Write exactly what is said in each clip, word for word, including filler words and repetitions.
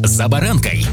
«За баранкой».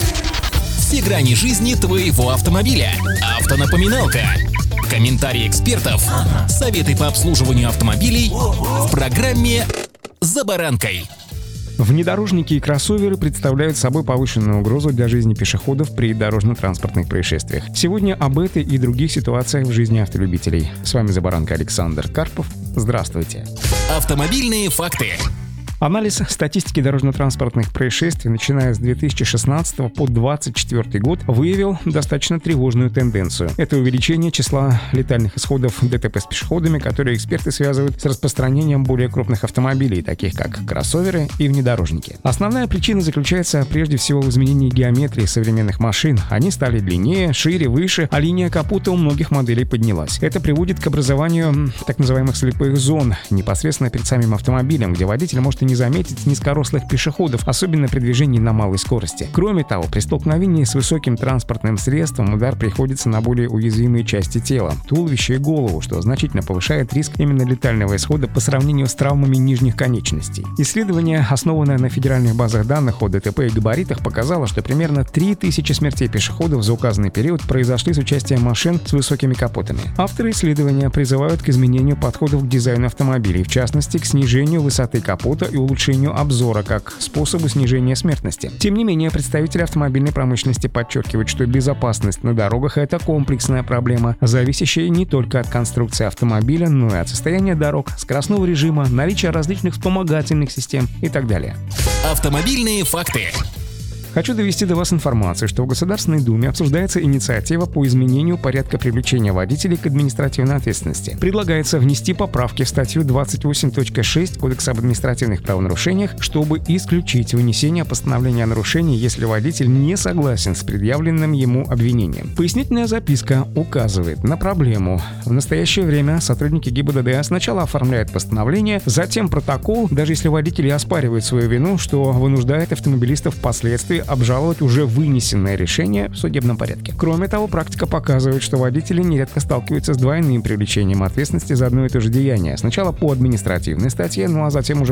Все грани жизни твоего автомобиля. Автонапоминалка. Комментарии экспертов. Советы по обслуживанию автомобилей в программе «За баранкой». Внедорожники и кроссоверы представляют собой повышенную угрозу для жизни пешеходов при дорожно-транспортных происшествиях. Сегодня об этой и других ситуациях в жизни автолюбителей. С вами «За баранкой» Александр Карпов. Здравствуйте. Автомобильные факты. Анализ статистики дорожно-транспортных происшествий, начиная с две тысячи шестнадцатого по двадцать четвёртый год, выявил достаточно тревожную тенденцию. Это увеличение числа летальных исходов ДТП с пешеходами, которые эксперты связывают с распространением более крупных автомобилей, таких как кроссоверы и внедорожники. Основная причина заключается прежде всего в изменении геометрии современных машин. Они стали длиннее, шире, выше, а линия капота у многих моделей поднялась. Это приводит к образованию так называемых слепых зон, непосредственно перед самим автомобилем, где водитель может и не заметить низкорослых пешеходов, особенно при движении на малой скорости. Кроме того, при столкновении с высоким транспортным средством удар приходится на более уязвимые части тела – туловище и голову, что значительно повышает риск именно летального исхода по сравнению с травмами нижних конечностей. Исследование, основанное на федеральных базах данных о ДТП и габаритах, показало, что примерно три тысячи смертей пешеходов за указанный период произошли с участием машин с высокими капотами. Авторы исследования призывают к изменению подходов к дизайну автомобилей, в частности, к снижению высоты капота и улучшению обзора как способу снижения смертности. Тем не менее, представители автомобильной промышленности подчеркивают, что безопасность на дорогах – это комплексная проблема, зависящая не только от конструкции автомобиля, но и от состояния дорог, скоростного режима, наличия различных вспомогательных систем и так далее. Автомобильные факты. Хочу довести до вас информацию, что в Государственной Думе обсуждается инициатива по изменению порядка привлечения водителей к административной ответственности. Предлагается внести поправки в статью двадцать восемь точка шесть Кодекса об административных правонарушениях, чтобы исключить вынесение постановления о нарушении, если водитель не согласен с предъявленным ему обвинением. Пояснительная записка указывает на проблему. В настоящее время сотрудники ГИБДД сначала оформляют постановление, затем протокол, даже если водители оспаривают свою вину, что вынуждает автомобилистов впоследствии обжаловать уже вынесенное решение в судебном порядке. Кроме того, практика показывает, что водители нередко сталкиваются с двойным привлечением ответственности за одно и то же деяние. Сначала по административной статье, ну а затем уже